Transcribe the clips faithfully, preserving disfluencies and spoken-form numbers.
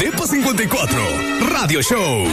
Depa cincuenta y cuatro, Radio Show.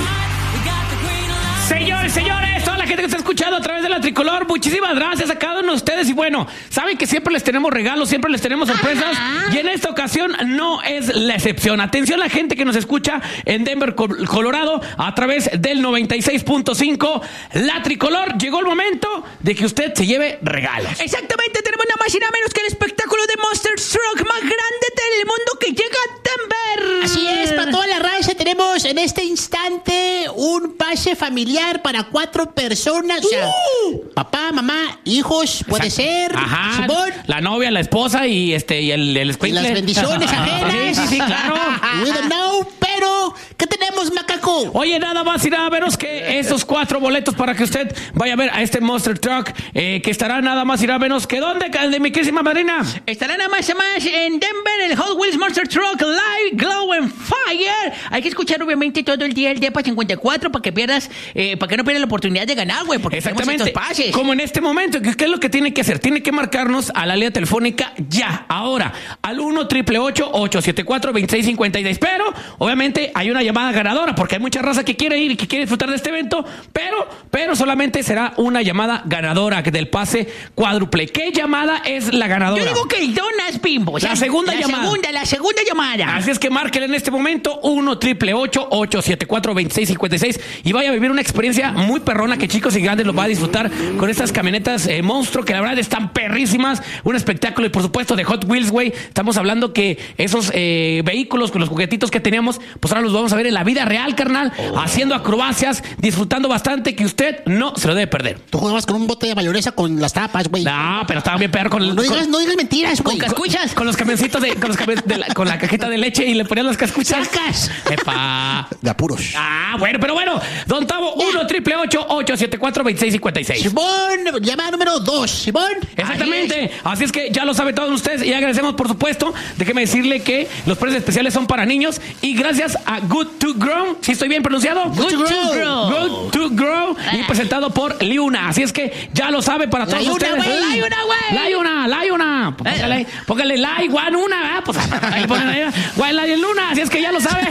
Señores, señores, toda la gente que está escuchando a través de la Tricolor, muchísimas gracias a cada uno de ustedes. Y bueno, saben que siempre les tenemos regalos, siempre les tenemos sorpresas. Y en esta ocasión no es la excepción. Atención a la gente que nos escucha en Denver, Colorado, a través del noventa y seis punto cinco. La Tricolor, llegó el momento de que usted se lleve regalos. Exactamente, tenemos nada más y nada menos que el espectáculo de Monster Truck más grande del mundo que llega a Denver. Así es, para toda la raza tenemos en este instante un pase familiar para cuatro personas. O sea, uh. papá, mamá, hijos, puede ser. Ajá. Simón. La novia, la esposa y este y el, el y las bendiciones ajenas. Sí, sí, sí, claro. We don't know, pero ¿qué tenemos, macaco? Oye, nada más y nada menos que esos cuatro boletos para que usted vaya a ver a este Monster Truck, eh, que estará nada más y nada menos que ¿dónde, de mi querísima madrina? Estará nada más y más en Denver, el Hot Wheels Monster Truck Live Glow and Fire. Hay que escuchar obviamente todo el día el Depa cincuenta y cuatro para que pierdas, eh, para que no pierdas la oportunidad de ganar, güey, porque exactamente estos pases. Como en este momento, ¿qué es lo que tiene que hacer? Tiene que marcarnos a la línea telefónica ya, ahora, al uno triple ocho ocho siete cuatro dos seis cinco seis. Pero, obviamente, hay una llamada ganadora, porque hay mucha raza que quiere ir y que quiere disfrutar de este evento, pero, pero solamente será una llamada ganadora del pase cuádruple. ¿Qué llamada es la ganadora? Yo digo que el Donas Bimbo. O sea, la segunda la llamada. Segunda, la segunda llamada. Así es que márquenle en este momento uno triple ocho ocho siete cuatro dos seis cinco seis y vaya a vivir una experiencia muy perrona que chicos y grandes lo va a disfrutar con estas camionetas eh, monstruo que la verdad están perrísimas. Un espectáculo y por supuesto de Hot Wheels, güey. Estamos hablando que esos eh, vehículos con los juguetitos que teníamos, pues ahora los vamos a ver en la vida real, carnal. Oh. Haciendo acrobacias, disfrutando bastante, que usted no se lo debe perder. Tú jugabas con un bote de mayonesa con las tapas, güey. No, pero estaba bien perro con el... No digas, con, no digas mentiras, güey. Con cascuchas. Con, con los camioncitos de... Con, los camion, de la, con la cajita de leche y le ponían las cascuchas. ¡Sacas! ¡Epa! De apuros. Ah, bueno, pero bueno. Don Tavo, uno triple ocho ocho siete cuatro dos seis cinco seis. Simón, llamada número dos, Simón. Exactamente. Así es que ya lo saben todos ustedes y agradecemos, por supuesto. Déjeme decirle que los precios especiales son para niños y gracias a Good to Grow, ¿sí estoy bien pronunciado? Good, Good to Grow. Good to Grow y presentado por Liuna. Así es que ya lo sabe para todos la ustedes. La Liuna, güey. Liuna, Liuna. Póngale, póngale la igual una, ¿verdad? Pues ahí ponen ahí. Guay, la Luna. Así es que ya lo sabe.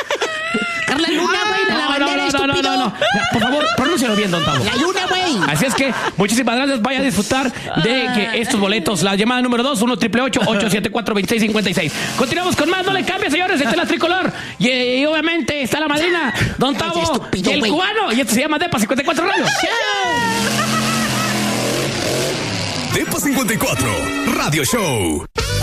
Carla Luna, güey, de la no, bandera, no, no, estúpido. no, no, no. Por favor, pronúncialo bien, don Tavo. La Luna, güey. Así es que muchísimas gracias. Vaya a disfrutar de que estos boletos, la llamada número dos, uno triple ocho ocho siete cuatro dos seis cinco seis. Continuamos con más, no le cambie, señores. Esta es la Tricolor. Y, y obviamente está la madrina, don Tavo, estúpido, y el wey. cubano. Y esto se llama Depa cincuenta y cuatro Radio. Depa cincuenta y cuatro, Radio Show.